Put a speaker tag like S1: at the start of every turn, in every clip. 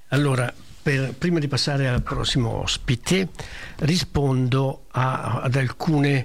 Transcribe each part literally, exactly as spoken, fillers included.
S1: Allora, per, prima di passare al prossimo ospite, rispondo a, ad alcune,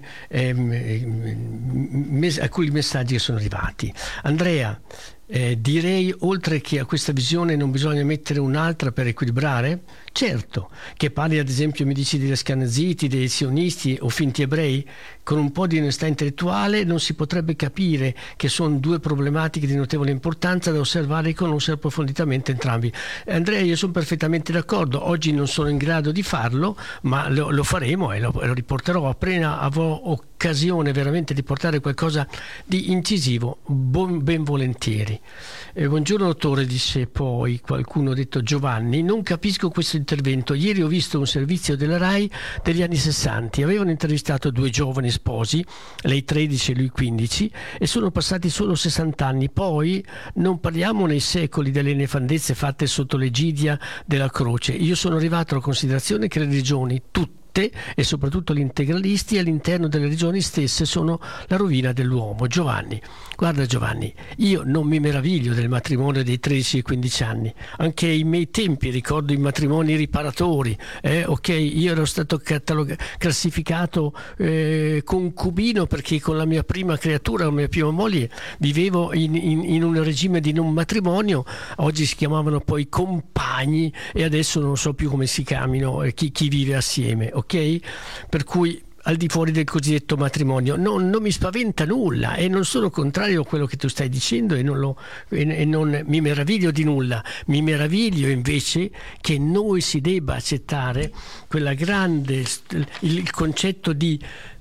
S1: ehm, mes- alcuni messaggi che sono arrivati. Andrea, eh, direi, oltre che a questa visione non bisogna mettere un'altra per equilibrare? Certo, che parli ad esempio, mi dici, degli ascanaziti, dei sionisti o finti ebrei, con un po' di onestà intellettuale non si potrebbe capire che sono due problematiche di notevole importanza da osservare e conoscere approfonditamente entrambi. Andrea, io sono perfettamente d'accordo, oggi non sono in grado di farlo, ma lo, lo faremo e lo, lo riporterò appena avrò occasione veramente di portare qualcosa di incisivo, bon, ben volentieri. Eh, buongiorno dottore, disse poi qualcuno, detto Giovanni, non capisco questo intervento. Ieri ho visto un servizio della RAI degli anni sessanta, avevano intervistato due giovani sposi, lei tredici e lui quindici, e sono passati solo sessanta anni. Poi non parliamo nei secoli delle nefandezze fatte sotto l'egidia della croce. Io sono arrivato alla considerazione che le religioni, tutte e soprattutto gli integralisti all'interno delle religioni stesse, sono la rovina dell'uomo. Giovanni, guarda Giovanni, io non mi meraviglio del matrimonio dei tredici e quindici anni, anche ai miei tempi ricordo i matrimoni riparatori, eh? Ok, io ero stato catalog- classificato eh, concubino perché con la mia prima creatura, la mia prima moglie, vivevo in, in, in un regime di non matrimonio. Oggi si chiamavano poi compagni e adesso non so più come si chiamino, eh, chi, chi vive assieme. Ok? Per cui al di fuori del cosiddetto matrimonio non, non mi spaventa nulla e non sono contrario a quello che tu stai dicendo e non, lo, e, e non mi meraviglio di nulla. Mi meraviglio invece che noi si debba accettare quella grande, il concetto di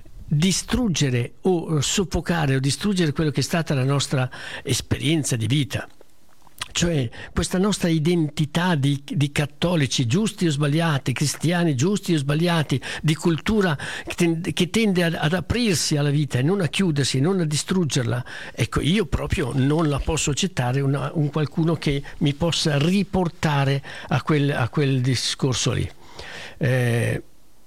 S1: distruggere o soffocare o distruggere quello che è stata la nostra esperienza di vita. Cioè questa nostra identità di, di cattolici giusti o sbagliati, cristiani giusti o sbagliati, di cultura che tende, che tende ad, ad aprirsi alla vita e non a chiudersi, non a distruggerla. Ecco, io proprio non la posso accettare una, un qualcuno che mi possa riportare a quel, a quel discorso lì. Eh,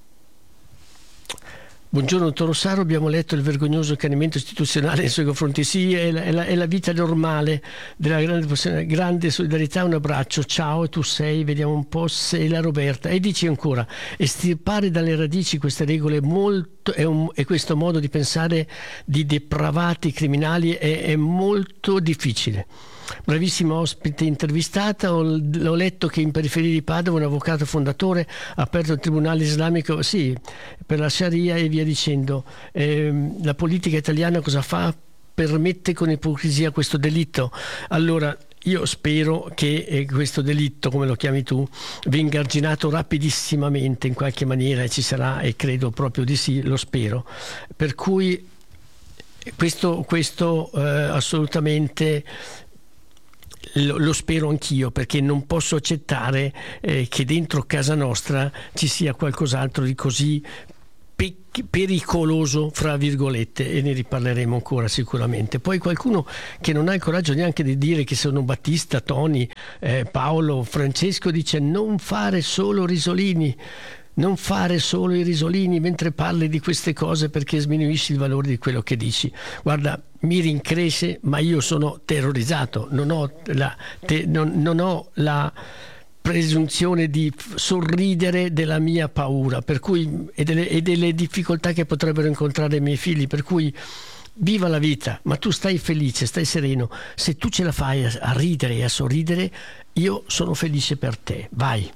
S1: Buongiorno dottor Rossaro, abbiamo letto il vergognoso accanimento istituzionale nei suoi confronti. Sì, è la, è la, è la vita normale della grande, grande solidarietà. Un abbraccio, ciao, e tu sei, vediamo un po', sei la Roberta. E dici ancora, estirpare dalle radici queste regole molto, è un, e questo modo di pensare di depravati criminali è, è molto difficile. Bravissima ospite intervistata. Ho, ho letto che in periferia di Padova un avvocato fondatore ha aperto il tribunale islamico, sì, per la Sharia e via dicendo. Eh, la politica italiana cosa fa? Permette con ipocrisia questo delitto. Allora io spero che eh, questo delitto, come lo chiami tu, venga arginato rapidissimamente in qualche maniera, e ci sarà, e credo proprio di sì, lo spero. Per cui questo, questo eh, assolutamente Lo, lo spero anch'io, perché non posso accettare eh, che dentro casa nostra ci sia qualcos'altro di così pe- pericoloso, fra virgolette, e ne riparleremo ancora sicuramente. Poi qualcuno che non ha il coraggio neanche di dire che sono Battista, Toni, eh, Paolo, Francesco, dice non fare solo risolini. Non fare solo i risolini mentre parli di queste cose, perché sminuisci il valore di quello che dici. Guarda, mi rincresce, ma io sono terrorizzato, non ho la, te, non, non ho la presunzione di sorridere della mia paura, per cui, e, delle, e delle difficoltà che potrebbero incontrare i miei figli, per cui viva la vita, ma tu stai felice, stai sereno. Se tu ce la fai a, a ridere e a sorridere, io sono felice per te, vai.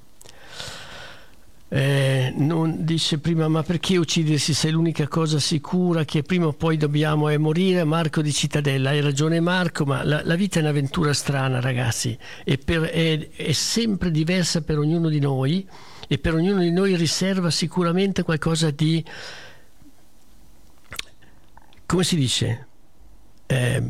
S1: Eh, non dice prima, ma perché uccidersi se l'unica cosa sicura che prima o poi dobbiamo è morire? Marco di Cittadella, hai ragione Marco, ma la, la vita è un'avventura strana, ragazzi, e per, è, è sempre diversa per ognuno di noi, e per ognuno di noi riserva sicuramente qualcosa di, come si dice, eh,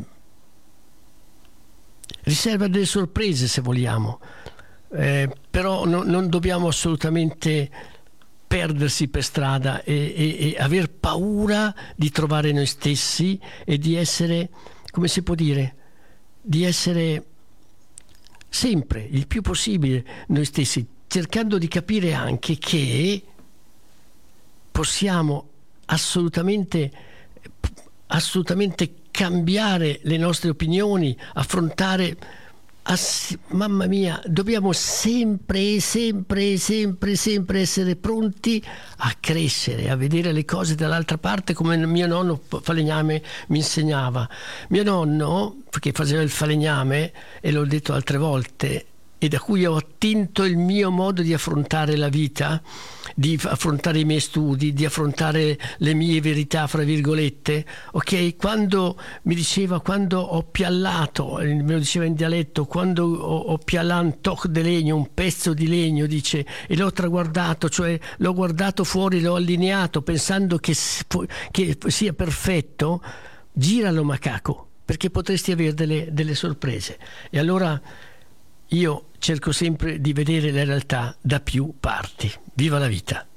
S1: riserva delle sorprese, se vogliamo. Eh, però no, non dobbiamo assolutamente perdersi per strada e, e, e aver paura di trovare noi stessi e di essere, come si può dire, di essere sempre il più possibile noi stessi, cercando di capire anche che possiamo assolutamente assolutamente cambiare le nostre opinioni, affrontare Ass- mamma mia, dobbiamo sempre, sempre, sempre, sempre essere pronti a crescere, a vedere le cose dall'altra parte, come mio nonno falegname mi insegnava. Mio nonno, che faceva il falegname, e l'ho detto altre volte, e da cui ho attinto il mio modo di affrontare la vita, di affrontare i miei studi, di affrontare le mie verità, fra virgolette, ok? Quando mi diceva, quando ho piallato, me lo diceva in dialetto, quando ho, ho piallato un toc di legno, un pezzo di legno, dice, e l'ho traguardato, cioè l'ho guardato fuori, l'ho allineato pensando che, che sia perfetto, giralo macaco, perché potresti avere delle, delle sorprese. E allora io cerco sempre di vedere la realtà da più parti. Viva la vita!